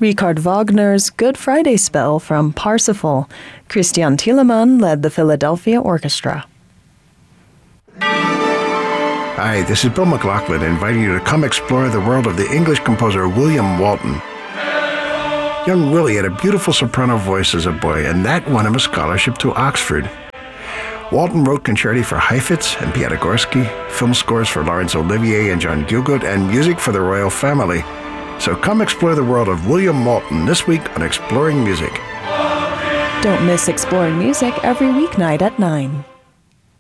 Richard Wagner's Good Friday Spell from Parsifal. Christian Thielemann led the Philadelphia Orchestra. Hi, this is Bill McLaughlin inviting you to come explore the world of the English composer William Walton. Young Willie had a beautiful soprano voice as a boy, and that won him a scholarship to Oxford. Walton wrote concerti for Heifetz and Piatigorsky, film scores for Laurence Olivier and John Gielgud, and music for the royal family. So come explore the world of William Walton this week on Exploring Music. Don't miss Exploring Music every weeknight at 9.